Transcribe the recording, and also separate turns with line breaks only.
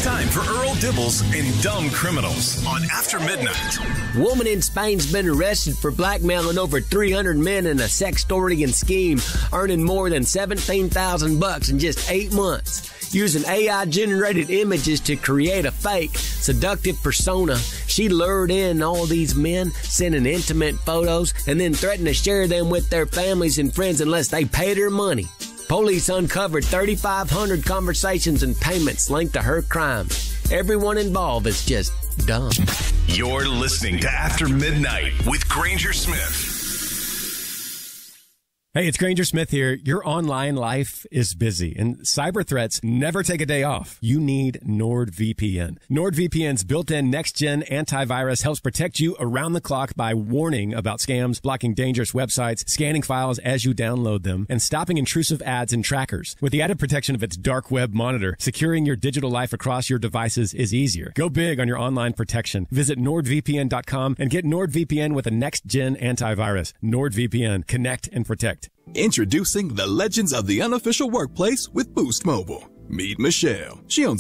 It's time for Earl Dibbles and Dumb Criminals on After Midnight.
Woman in Spain's been arrested for blackmailing over 300 men in a sextorting scheme, earning more than $17,000 in just 8 months. Using AI-generated images to create a fake, seductive persona, she lured in all these men, sending intimate photos, and then threatened to share them with their families and friends unless they paid her money. Police uncovered 3,500 conversations and payments linked to her crimes. Everyone involved is just dumb.
You're listening to After Midnight with Granger Smith.
Hey, it's Granger Smith here. Your online life is busy, and cyber threats never take a day off. You need NordVPN. NordVPN's built-in next-gen antivirus helps protect you around the clock by warning about scams, blocking dangerous websites, scanning files as you download them, and stopping intrusive ads and trackers. With the added protection of its dark web monitor, securing your digital life across your devices is easier. Go big on your online protection. Visit NordVPN.com and get NordVPN with a next-gen antivirus. NordVPN. Connect and protect.
Introducing the legends of the unofficial workplace with Boost Mobile. Meet Michelle. She owns